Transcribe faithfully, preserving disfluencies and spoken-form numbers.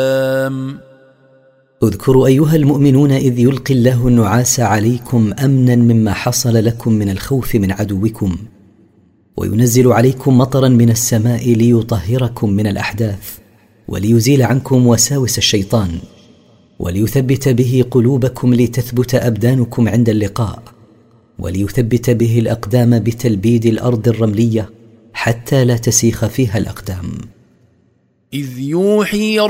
اذكروا أيها المؤمنون إذ يلقي الله النعاس عليكم أمنا مما حصل لكم من الخوف من عدوكم، وينزل عليكم مطرا من السماء ليطهركم من الأحداث، وليزيل عنكم وساوس الشيطان، وليثبت به قلوبكم لتثبت أبدانكم عند اللقاء، وليثبت به الأقدام بتلبيد الأرض الرملية حتى لا تسيخ فيها الأقدام. إذ يوحي